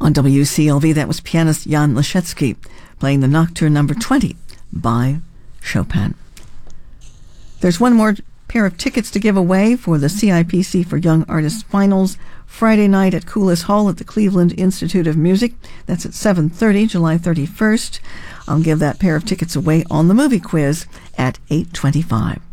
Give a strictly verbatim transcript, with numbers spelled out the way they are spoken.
On W C L V, that was pianist Jan Leszecki playing the Nocturne number twenty by Chopin. There's one more pair of tickets to give away for the C I P C for Young Artists Finals Friday night at Coulis Hall at the Cleveland Institute of Music. That's at seven thirty, July thirty-first. I'll give that pair of tickets away on the movie quiz at eight twenty-five.